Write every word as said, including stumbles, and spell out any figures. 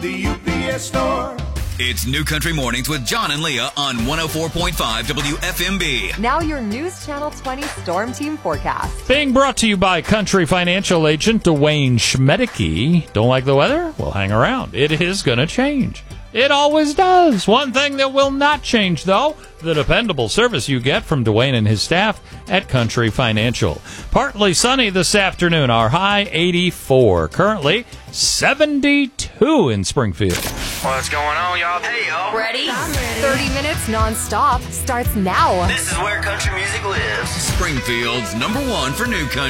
The U P S Store. It's New Country Mornings with John and Leah on one oh four point five W F M B. Now your News Channel twenty Storm Team forecast. Being brought to you by Country Financial agent Dwayne Schmedicke. Don't like the weather? Well, hang around. It is going to change. It always does. One thing that will not change, though, the dependable service you get from Dwayne and his staff at Country Financial. Partly sunny this afternoon. Our high eighty-four. Currently seventy-two in Springfield. What's going on, y'all? Hey, y'all. Ready? thirty minutes nonstop starts now. This is where country music lives. Springfield's number one for new country.